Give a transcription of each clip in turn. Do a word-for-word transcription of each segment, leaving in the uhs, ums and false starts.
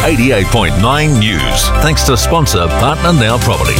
eighty-eight point nine News. Thanks to sponsor Partner Now Property.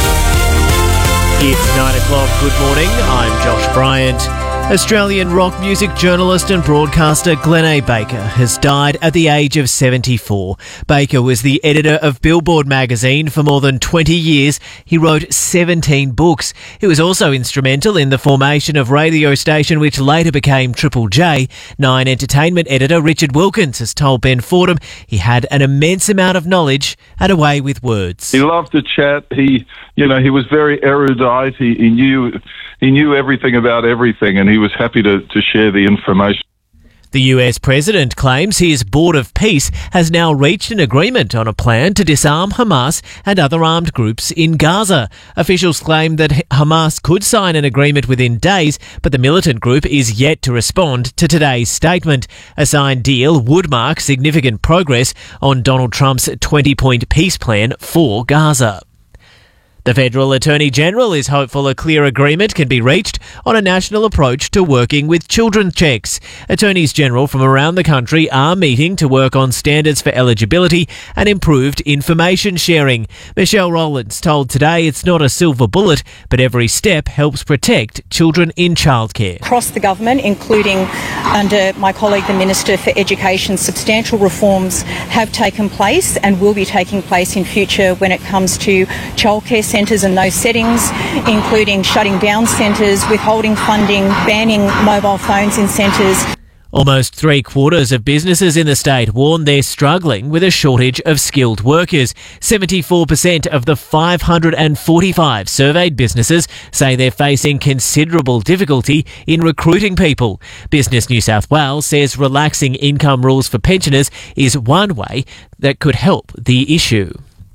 It's nine o'clock. Good morning. I'm Josh Bryant. Australian rock music journalist and broadcaster Glenn A. Baker has died at the age of seventy-four. Baker was the editor of Billboard magazine for more than twenty years. He wrote seventeen books. He was also instrumental in the formation of radio station which later became Triple J. Nine Entertainment editor Richard Wilkins has told Ben Fordham he had an immense amount of knowledge and a way with words. He loved to chat. He, you know, he was very erudite. He, he knew he knew everything about everything, and he was happy to, to share the information. The U S president claims his Board of Peace has now reached an agreement on a plan to disarm Hamas and other armed groups in Gaza. Officials claim that Hamas could sign an agreement within days, but the militant group is yet to respond to today's statement. A signed deal would mark significant progress on Donald Trump's twenty-point peace plan for Gaza. The Federal Attorney General is hopeful a clear agreement can be reached on a national approach to working with children checks. Attorneys General from around the country are meeting to work on standards for eligibility and improved information sharing. Michelle Rowlands told Today it's not a silver bullet, but every step helps protect children in childcare. Across the government, including under my colleague the Minister for Education, substantial reforms have taken place and will be taking place in future when it comes to childcare centres and those settings, including shutting down centres, withholding funding, banning mobile phones in centres. Almost three quarters of businesses in the state warn they're struggling with a shortage of skilled workers. seventy-four percent of the five hundred forty-five surveyed businesses say they're facing considerable difficulty in recruiting people. Business New South Wales says relaxing income rules for pensioners is one way that could help the issue.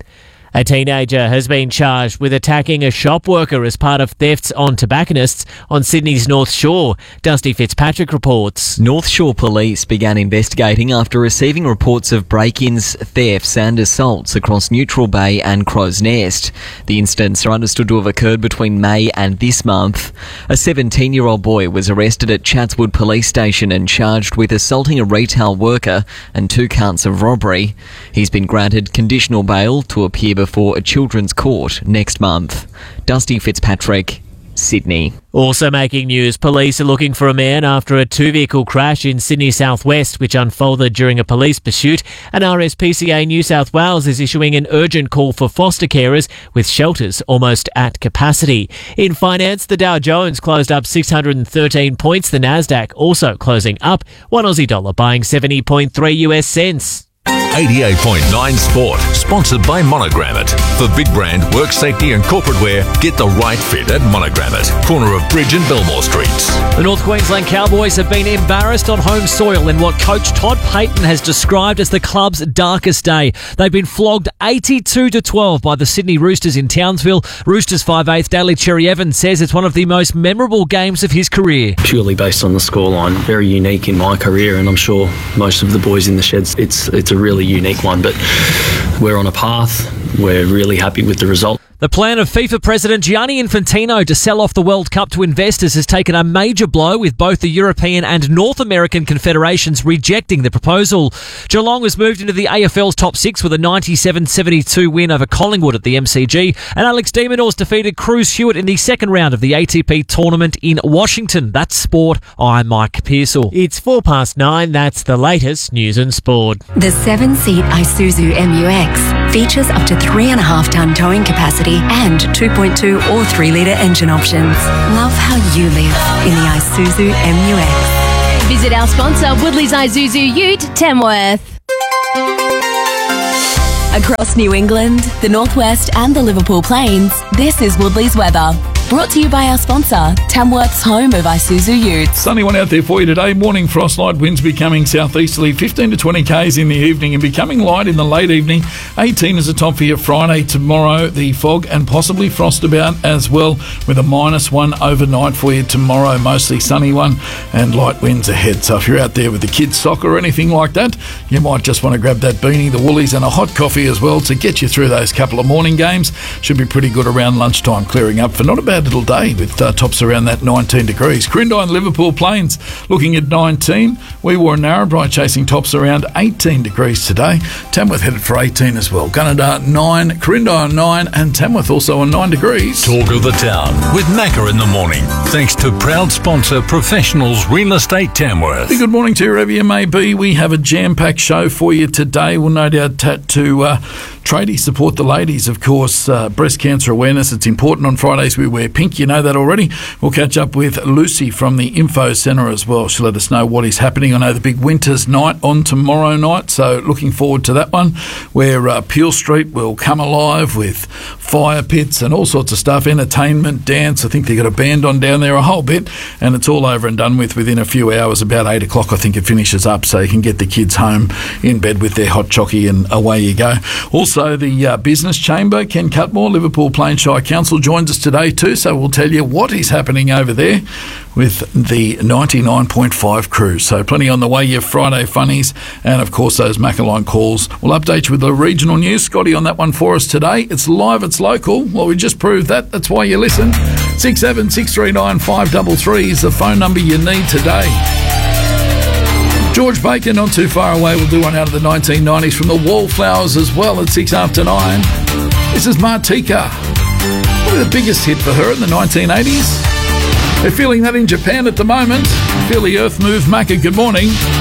A teenager has been charged with attacking a shop worker as part of thefts on tobacconists on Sydney's North Shore. Dusty Fitzpatrick reports. North Shore Police began investigating after receiving reports of break-ins, thefts and assaults across Neutral Bay and Crow's Nest. The incidents are understood to have occurred between May and this month. A seventeen-year-old boy was arrested at Chatswood Police Station and charged with assaulting a retail worker and two counts of robbery. He's been granted conditional bail to appear before a children's court next month. Dusty Fitzpatrick, Sydney. Also making news, police are looking for a man after a two-vehicle crash in Sydney southwest which unfolded during a police pursuit. And R S P C A New South Wales is issuing an urgent call for foster carers with shelters almost at capacity. In finance, the Dow Jones closed up six hundred thirteen points, the Nasdaq also closing up, one Aussie dollar buying seventy point three U S cents. eighty-eight point nine Sport, sponsored by Monogrammet. For big brand, work safety and corporate wear, get the right fit at Monogrammet, corner of Bridge and Belmore Streets. The North Queensland Cowboys have been embarrassed on home soil in what coach Todd Payton has described as the club's darkest day. They've been flogged eighty-two to twelve by the Sydney Roosters in Townsville. Roosters five eighth Daly Cherry Evans says it's one of the most memorable games of his career. Purely based on the scoreline, very unique in my career, and I'm sure most of the boys in the sheds, it's it's a really unique one, but we're on a path. We're really happy with the result. The plan of FIFA President Gianni Infantino to sell off the World Cup to investors has taken a major blow, with both the European and North American confederations rejecting the proposal. Geelong was moved into the A F L's top six with a ninety-seven seventy-two win over Collingwood at the M C G, and Alex de Minaur defeated Cruz Hewitt in the second round of the A T P tournament in Washington. That's sport. I'm Mike Pearsall. It's four past nine. That's the latest news and sport. The seven-seat Isuzu M U X features up to three and a half ton towing capacity and two point two or three litre engine options. Love how you live in the Isuzu M U X. Visit our sponsor, Woodley's Isuzu Ute, Tamworth. Across New England, the Northwest and the Liverpool Plains, this is Woodley's weather. Brought to you by our sponsor, Tamworth's home of Isuzu Utes. Sunny one out there for you today. Morning frost light winds becoming southeasterly, fifteen to twenty k's in the evening and becoming light in the late evening. eighteen is the top for you Friday. Tomorrow, the fog and possibly frost about as well, with a minus one overnight for you tomorrow. Mostly sunny one and light winds ahead. So if you're out there with the kids' soccer or anything like that, you might just want to grab that beanie, the woolies and a hot coffee as well to get you through those couple of morning games. Should be pretty good around lunchtime, clearing up for not a bad bad little day with uh, tops around that nineteen degrees. Corindai and Liverpool Plains looking at nineteen. We were in Narrabri chasing tops around eighteen degrees today. Tamworth headed for eighteen as well. Gunnedah nine, Corindai on nine, and Tamworth also on nine degrees. Talk of the town with Macca in the morning. Thanks to proud sponsor Professionals Real Estate Tamworth. Good morning to you, wherever you may be. We have a jam-packed show for you today. We'll no doubt chat to uh, tradies support the ladies, of course. Uh, breast cancer awareness, it's important. On Fridays we wear pink, you know that already. We'll catch up with Lucy from the Info Centre as well. She'll let us know what is happening. I know the big Winter's Night on tomorrow night, so looking forward to that one, where uh, Peel Street will come alive with fire pits and all sorts of stuff, entertainment, dance. I think they've got a band on down there a whole bit, and it's all over and done with within a few hours. About eight o'clock I think it finishes up, so you can get the kids home in bed with their hot chockey and away you go. Also, the uh, Business Chamber, Ken Cutmore, Liverpool Plains Shire Council, joins us today too, so we'll tell you what is happening over there with the ninety-nine point five crew. So plenty on the way, your Friday funnies, and of course those Maccaline calls. We'll update you with the regional news. Scotty on that one for us today. It's live, it's local. Well, we just proved that. That's why you listen. six seven six three nine five three three is the phone number you need today. George Baker, not too far away. We'll do one out of the nineteen nineties from the Wallflowers as well at six after nine. This is Martika. Probably the biggest hit for her in the nineteen eighties. They're feeling that in Japan at the moment. Feel the earth move. Macca, good morning.